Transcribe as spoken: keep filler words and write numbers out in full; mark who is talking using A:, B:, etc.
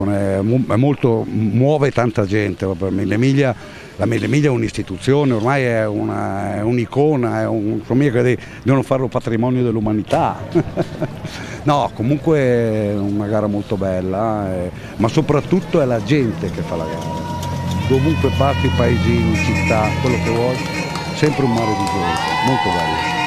A: È molto, muove tanta gente, Mille Miglia, la Mille Miglia è un'istituzione, ormai è un'icona, è un, devono farlo patrimonio dell'umanità. No, comunque è una gara molto bella, eh, ma soprattutto è la gente che fa la gara. Dovunque passi, paesini, città, quello che vuoi, sempre un mare di gente, molto bello.